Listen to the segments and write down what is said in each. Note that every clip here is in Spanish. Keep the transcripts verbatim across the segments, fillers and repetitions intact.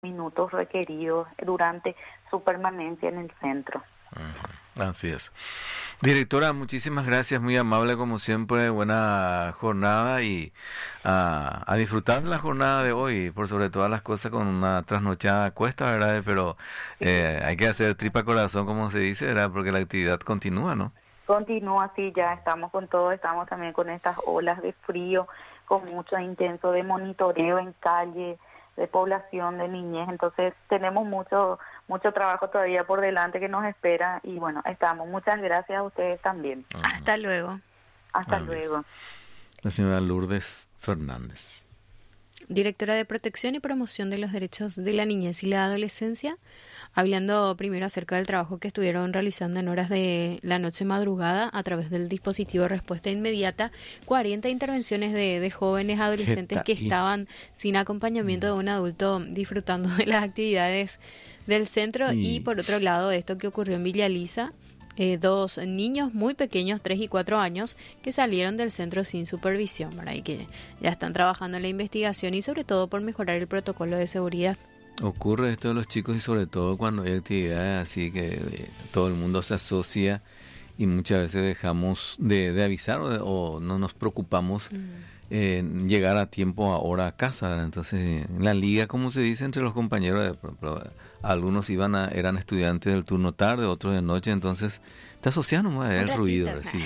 minutos requeridos durante su permanencia en el centro. Uh-huh. Así es. Directora, muchísimas gracias, muy amable como siempre, buena jornada y uh, a disfrutar de la jornada de hoy, por sobre todas las cosas con una trasnochada cuesta, ¿verdad? Pero eh, hay que hacer tripa corazón, como se dice, ¿verdad? Porque la actividad continúa, ¿no? Continúa así, ya estamos con todo, estamos también con estas olas de frío, con mucho intenso de monitoreo en calle, de población, de niñez, entonces tenemos mucho mucho trabajo todavía por delante que nos espera y bueno, estamos. Muchas gracias a ustedes también. Uh-huh. Hasta luego. Hasta Adiós. luego. La señora Lourdes Fernández. Directora de Protección y Promoción de los Derechos de la Niñez y la Adolescencia, hablando primero acerca del trabajo que estuvieron realizando en horas de la noche madrugada a través del dispositivo de respuesta inmediata, cuarenta intervenciones de, de jóvenes adolescentes que estaban sin acompañamiento de un adulto disfrutando de las actividades del centro. Y, y por otro lado, esto que ocurrió en Villa Elisa, Eh, dos niños muy pequeños, tres y cuatro años, que salieron del centro sin supervisión, ¿verdad? Y que ya están trabajando en la investigación y sobre todo por mejorar el protocolo de seguridad. Ocurre esto de los chicos y sobre todo cuando hay actividades así que eh, todo el mundo se asocia y muchas veces dejamos de, de avisar o, de, o no nos preocupamos mm. en llegar a tiempo ahora a casa, ¿verdad? Entonces en la liga, como se dice entre los compañeros, de, por ejemplo, algunos iban a, eran estudiantes del turno tarde, otros de noche, entonces te asocian nomás el ruido, sí,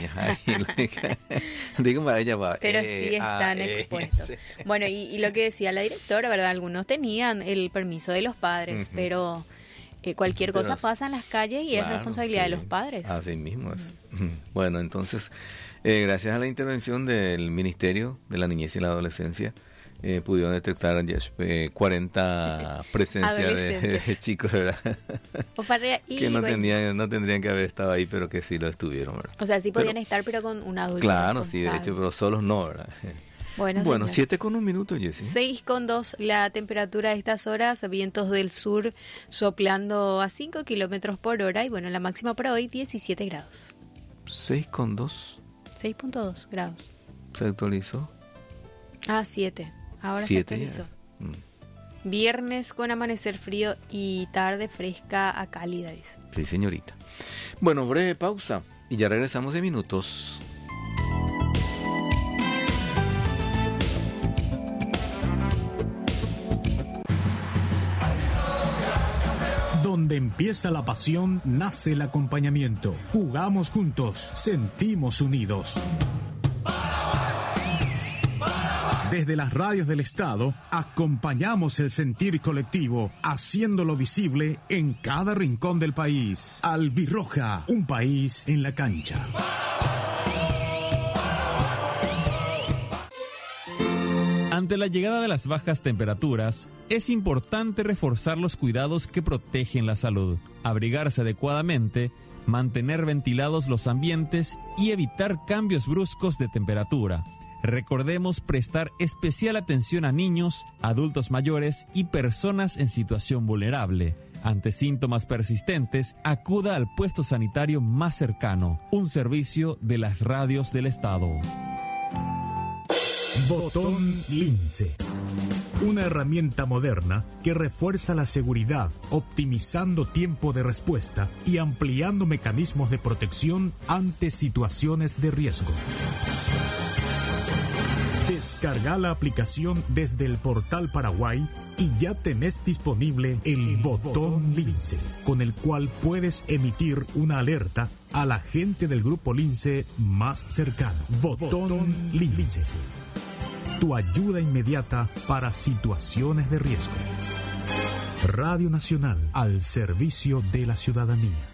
digo, ella va, pero eh, sí están ah, expuestos. Eh, bueno, y, y lo que decía la directora, ¿verdad? Algunos tenían el permiso de los padres, uh-huh. pero eh, cualquier pero, cosa pasa en las calles y claro, es responsabilidad sí, de los padres. Así mismo es. Uh-huh. Bueno, entonces, eh, gracias a la intervención del Ministerio de la Niñez y la Adolescencia, Eh, pudieron detectar eh, cuarenta presencias de, de chicos, ¿verdad? y que no, bueno. tendrían, no tendrían que haber estado ahí, pero que sí lo estuvieron, ¿verdad? O sea, sí podían pero, estar, pero con un adulto. Claro, sí, de hecho, pero solos no, ¿verdad? Bueno, bueno siete con un minuto, Jessy. Seis con dos la temperatura a estas horas, vientos del sur soplando a cinco kilómetros por hora y bueno, la máxima para hoy diecisiete grados. Seis con dos. Seis punto dos grados. ¿Se actualizó? Ah, siete. Ahora se actualizó. Mm. Viernes con amanecer frío y tarde fresca a cálida, dice. Sí, señorita. Bueno, breve pausa y ya regresamos en minutos. Donde empieza la pasión, nace el acompañamiento. Jugamos juntos, sentimos unidos. Desde las radios del Estado, acompañamos el sentir colectivo, haciéndolo visible en cada rincón del país. Albirroja, un país en la cancha. Ante la llegada de las bajas temperaturas, es importante reforzar los cuidados que protegen la salud, abrigarse adecuadamente, mantener ventilados los ambientes y evitar cambios bruscos de temperatura. Recordemos prestar especial atención a niños, adultos mayores y personas en situación vulnerable. Ante síntomas persistentes, acuda al puesto sanitario más cercano, un servicio de las radios del Estado. Botón Lince. Una herramienta moderna que refuerza la seguridad, optimizando tiempo de respuesta y ampliando mecanismos de protección ante situaciones de riesgo. Descarga la aplicación desde el portal Paraguay y ya tenés disponible el botón Lince, con el cual puedes emitir una alerta a la gente del grupo Lince más cercano. Botón Lince. Tu ayuda inmediata para situaciones de riesgo. Radio Nacional, al servicio de la ciudadanía.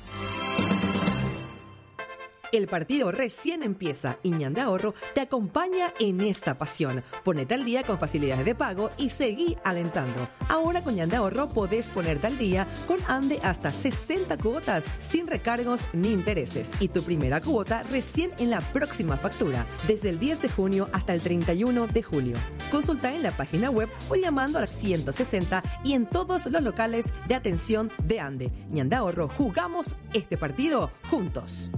El partido recién empieza y Ñande Ahorro te acompaña en esta pasión. Ponete al día con facilidades de pago y seguí alentando. Ahora con Ñande Ahorro podés ponerte al día con Ande hasta sesenta cuotas sin recargos ni intereses. Y tu primera cuota recién en la próxima factura, desde el diez de junio hasta el treinta y uno de julio. Consulta en la página web o llamando al ciento sesenta y en todos los locales de atención de Ande. Ñande Ahorro, jugamos este partido juntos.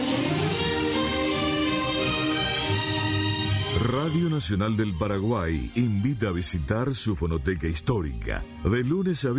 Radio Nacional del Paraguay invita a visitar su fonoteca histórica de lunes a